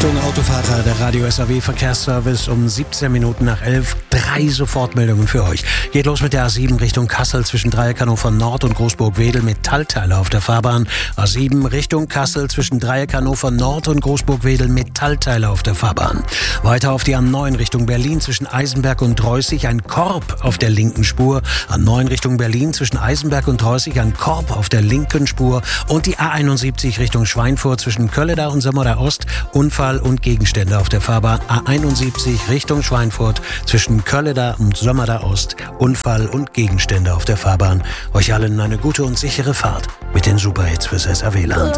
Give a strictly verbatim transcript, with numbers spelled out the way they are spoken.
Achtung Autofahrer, der Radio S A W Verkehrsservice um siebzehn Minuten nach elf. Drei Sofortmeldungen für euch. Geht los mit der A sieben Richtung Kassel zwischen Dreieck Hannover Nord und Großburg-Wedel mit Metallteile auf der Fahrbahn. A sieben Richtung Kassel zwischen Dreieck Hannover Nord und Großburg-Wedel mit Metallteile auf der Fahrbahn. Weiter auf die A neun Richtung Berlin zwischen Eisenberg und Dreußig ein Korb auf der linken Spur. A neun Richtung Berlin zwischen Eisenberg und Dreußig ein Korb auf der linken Spur. Und die A einundsiebzig Richtung Schweinfurt zwischen Kölleda und Sömmerda Ost. Unfall und Gegenstände auf der Fahrbahn. A einundsiebzig Richtung Schweinfurt zwischen Kölleda und Sömmerda Ost. Unfall und Gegenstände auf der Fahrbahn. Euch allen eine gute und sichere Fahrt mit den Superhits fürs S A W-Land.